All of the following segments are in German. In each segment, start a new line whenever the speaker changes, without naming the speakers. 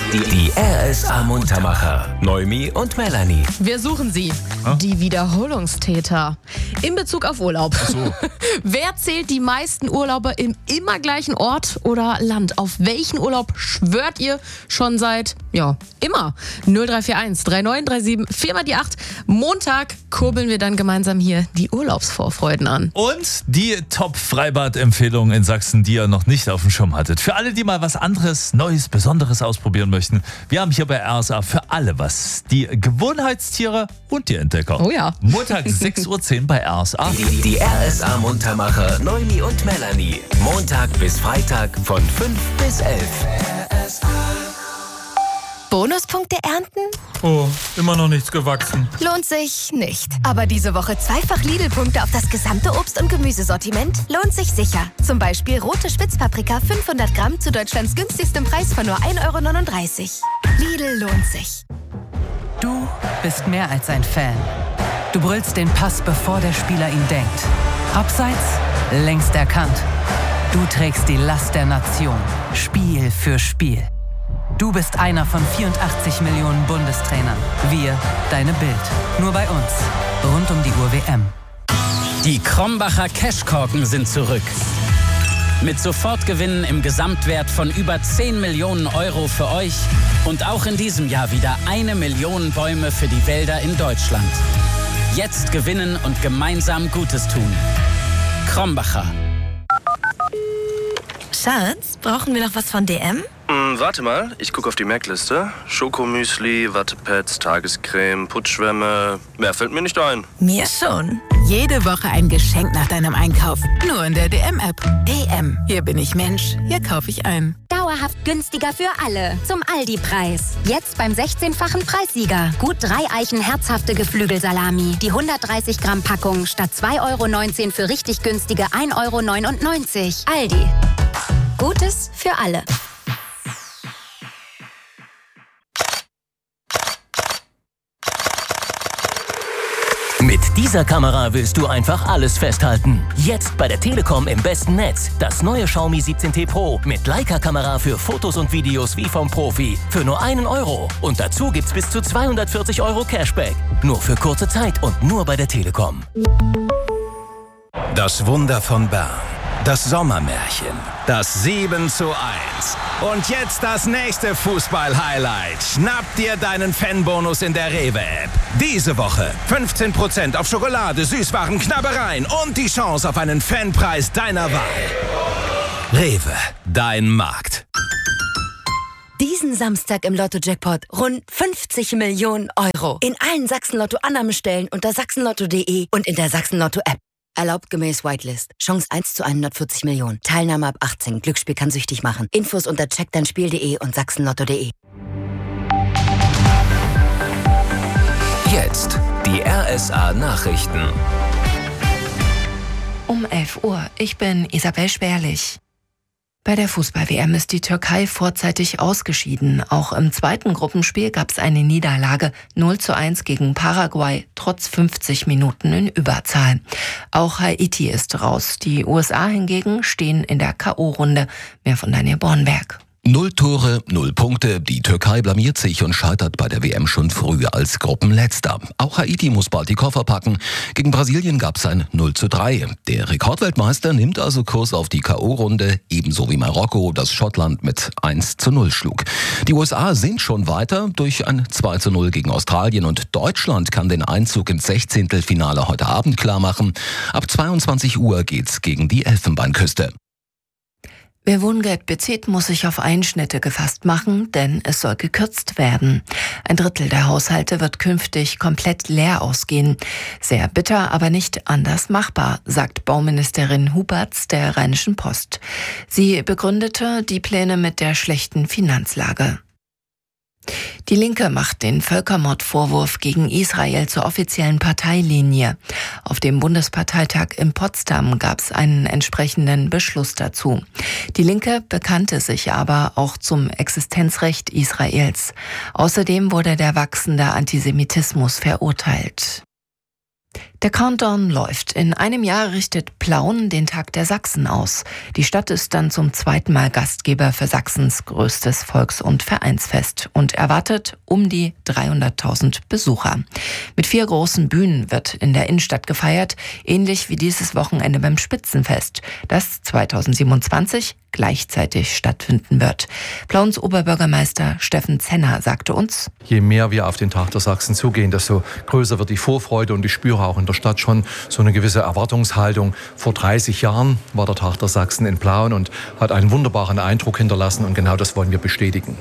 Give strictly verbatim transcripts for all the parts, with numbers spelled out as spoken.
Die, die R S A-Muntermacher. Noemi und Melanie.
Wir suchen sie.
Hm?
Die Wiederholungstäter. In Bezug auf Urlaub.
Ach so.
Wer zählt die meisten Urlauber im immer gleichen Ort oder Land? Auf welchen Urlaub schwört ihr schon seit, ja, immer? null drei vier eins drei neun drei sieben vier mal die acht. Montag kurbeln wir dann gemeinsam hier die Urlaubsvorfreuden an.
Und die Top-Freibad-Empfehlungen in Sachsen, die ihr noch nicht auf dem Schirm hattet. Für alle, die mal was anderes, Neues, Besonderes ausprobieren möchten. Wir haben hier bei R S A für alle was. Die Gewohnheitstiere und die Entdecker.
Oh ja.
Montag sechs Uhr zehn bei R S A.
Die, die R S A-Muntermacher. Noemi und Melanie. Montag bis Freitag von fünf bis elf.
Bonuspunkte ernten?
Oh, immer noch nichts gewachsen.
Lohnt sich nicht. Aber diese Woche zweifach Lidl-Punkte auf das gesamte Obst- und Gemüsesortiment lohnt sich sicher. Zum Beispiel rote Spitzpaprika fünfhundert Gramm zu Deutschlands günstigstem Preis von nur ein Euro neununddreißig. Lidl lohnt sich.
Du bist mehr als ein Fan. Du brüllst den Pass, bevor der Spieler ihn denkt. Abseits, längst erkannt. Du trägst die Last der Nation. Spiel für Spiel. Du bist einer von vierundachtzig Millionen Bundestrainern. Wir, deine Bild. Nur bei uns. Rund um die Uhr W M.
Die Krombacher Cashkorken sind zurück. Mit Sofortgewinnen im Gesamtwert von über zehn Millionen Euro für euch und auch in diesem Jahr wieder eine Million Bäume für die Wälder in Deutschland. Jetzt gewinnen und gemeinsam Gutes tun. Krombacher.
Schatz, brauchen wir noch was von D M?
Hm, warte mal, ich gucke auf die Merkliste. Schokomüsli, Wattepads, Tagescreme, Putzschwämme. Mehr fällt mir nicht ein.
Mir schon.
Jede Woche ein Geschenk nach deinem Einkauf. Nur in der D M-App.
D M.
Hier bin ich Mensch, hier kaufe ich ein.
Dauerhaft günstiger für alle. Zum Aldi-Preis. Jetzt beim sechzehnfachen Preissieger. Gut drei Eichen herzhafte Geflügelsalami. Die hundertdreißig Gramm Packung statt zwei Euro neunzehn für richtig günstige ein Euro neunundneunzig. Aldi. Gutes für alle.
Mit dieser Kamera willst du einfach alles festhalten. Jetzt bei der Telekom im besten Netz. Das neue Xiaomi siebzehn T Pro mit Leica-Kamera für Fotos und Videos wie vom Profi. Für nur einen Euro. Und dazu gibt's bis zu zweihundertvierzig Euro Cashback. Nur für kurze Zeit und nur bei der Telekom.
Das Wunder von Bern. Das Sommermärchen. Das sieben zu eins. Und jetzt das nächste Fußball-Highlight. Schnapp dir deinen Fanbonus in der Rewe-App. Diese Woche fünfzehn Prozent auf Schokolade, Süßwaren, Knabbereien und die Chance auf einen Fanpreis deiner Wahl. Rewe, dein Markt.
Diesen Samstag im Lotto-Jackpot rund fünfzig Millionen Euro. In allen Sachsen-Lotto-Annahmestellen unter sachsenlotto punkt de und in der Sachsen-Lotto-App. Erlaubt gemäß Whitelist. Chance eins zu hundertvierzig Millionen. Teilnahme ab achtzehn. Glücksspiel kann süchtig machen. Infos unter check dein spiel punkt de und sachsenlotto punkt de.
Jetzt die R S A-Nachrichten.
Um elf Uhr. Ich bin Isabel Schwerlich. Bei der Fußball-W M ist die Türkei vorzeitig ausgeschieden. Auch im zweiten Gruppenspiel gab es eine Niederlage, null zu eins gegen Paraguay, trotz fünfzig Minuten in Überzahl. Auch Haiti ist raus. Die U S A hingegen stehen in der K O-Runde. Mehr von Daniel Bornberg.
Null Tore, null Punkte. Die Türkei blamiert sich und scheitert bei der W M schon früh als Gruppenletzter. Auch Haiti muss bald die Koffer packen. Gegen Brasilien gab es ein null zu drei. Der Rekordweltmeister nimmt also Kurs auf die K O-Runde, ebenso wie Marokko, das Schottland mit eins zu null schlug. Die U S A sind schon weiter durch ein zwei zu null gegen Australien und Deutschland kann den Einzug ins Sechzehntelfinale heute Abend klar machen. Ab zweiundzwanzig Uhr geht's gegen die Elfenbeinküste.
Wer Wohngeld bezieht, muss sich auf Einschnitte gefasst machen, denn es soll gekürzt werden. Ein Drittel der Haushalte wird künftig komplett leer ausgehen. Sehr bitter, aber nicht anders machbar, sagt Bauministerin Huberts der Rheinischen Post. Sie begründete die Pläne mit der schlechten Finanzlage. Die Linke macht den Völkermordvorwurf gegen Israel zur offiziellen Parteilinie. Auf dem Bundesparteitag in Potsdam gab es einen entsprechenden Beschluss dazu. Die Linke bekannte sich aber auch zum Existenzrecht Israels. Außerdem wurde der wachsende Antisemitismus verurteilt. Der Countdown läuft. In einem Jahr richtet Plauen den Tag der Sachsen aus. Die Stadt ist dann zum zweiten Mal Gastgeber für Sachsens größtes Volks- und Vereinsfest und erwartet um die dreihunderttausend Besucher. Mit vier großen Bühnen wird in der Innenstadt gefeiert, ähnlich wie dieses Wochenende beim Spitzenfest, das zweitausendsiebenundzwanzig gleichzeitig stattfinden wird. Plauens Oberbürgermeister Steffen Zenner sagte uns:
Je mehr wir auf den Tag der Sachsen zugehen, desto größer wird die Vorfreude und ich spüre auch in der Stadt schon so eine gewisse Erwartungshaltung. Vor dreißig Jahren war der Tag der Sachsen in Plauen und hat einen wunderbaren Eindruck hinterlassen und genau das wollen wir bestätigen.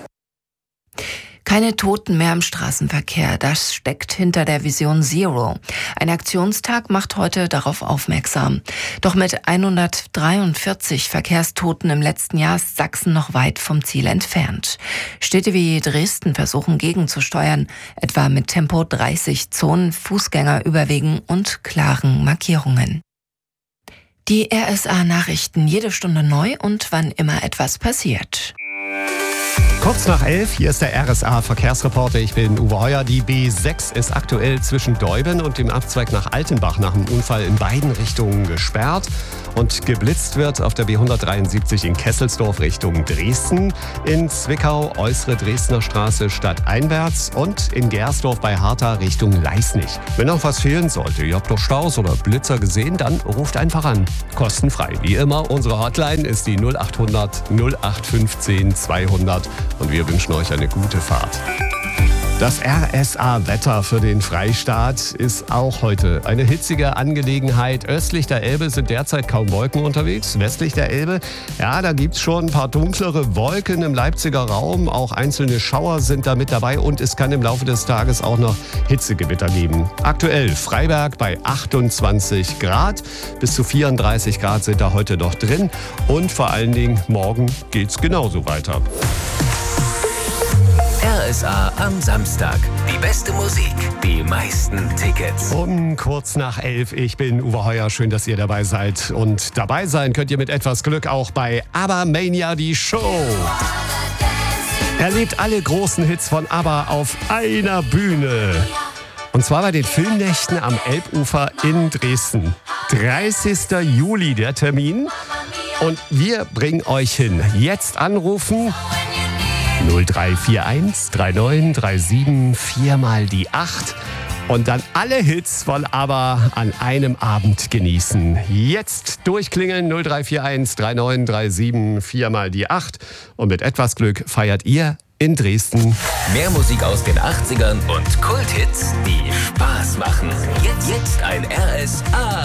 Keine Toten mehr im Straßenverkehr, das steckt hinter der Vision Zero. Ein Aktionstag macht heute darauf aufmerksam. Doch mit hundertdreiundvierzig Verkehrstoten im letzten Jahr ist Sachsen noch weit vom Ziel entfernt. Städte wie Dresden versuchen gegenzusteuern, etwa mit Tempo dreißig Zonen, Fußgängerüberwegen und klaren Markierungen. Die R S A-Nachrichten jede Stunde neu und wann immer etwas passiert.
Kurz nach elf, hier ist der R S A-Verkehrsreporter. Ich bin Uwe Heuer. Die B sechs ist aktuell zwischen Deuben und dem Abzweig nach Altenbach nach dem Unfall in beiden Richtungen gesperrt. Und geblitzt wird auf der B hundertdreiundsiebzig in Kesselsdorf Richtung Dresden, in Zwickau äußere Dresdner Straße stadteinwärts und in Gersdorf bei Hartha Richtung Leisnig. Wenn noch was fehlen sollte, ihr habt doch Staus oder Blitzer gesehen, dann ruft einfach an. Kostenfrei. Wie immer, unsere Hotline ist die null achthundert null acht fünfzehn zweihundert und wir wünschen euch eine gute Fahrt. Das R S A-Wetter für den Freistaat ist auch heute eine hitzige Angelegenheit. Östlich der Elbe sind derzeit kaum Wolken unterwegs. Westlich der Elbe, ja, da gibt's schon ein paar dunklere Wolken im Leipziger Raum. Auch einzelne Schauer sind da mit dabei und es kann im Laufe des Tages auch noch Hitzegewitter geben. Aktuell Freiberg bei achtundzwanzig Grad. Bis zu vierunddreißig Grad sind da heute noch drin. Und vor allen Dingen morgen geht's genauso weiter.
R S A am Samstag. Die beste Musik, die meisten Tickets.
Um kurz nach elf, ich bin Uwe Heuer. Schön, dass ihr dabei seid. Und dabei sein könnt ihr mit etwas Glück auch bei ABBA Mania, die Show. Erlebt alle großen Hits von ABBA auf einer Bühne. Und zwar bei den Filmnächten am Elbufer in Dresden. dreißigster Juli der Termin. Und wir bringen euch hin. Jetzt anrufen. null drei vier eins drei neun drei sieben vier mal die acht und dann alle Hits von ABBA an einem Abend genießen. Jetzt durchklingeln null drei vier eins drei neun drei sieben vier mal die acht und mit etwas Glück feiert ihr in Dresden.
Mehr Musik aus den achtzigern und Kulthits, die Spaß machen. Jetzt, jetzt ein R S A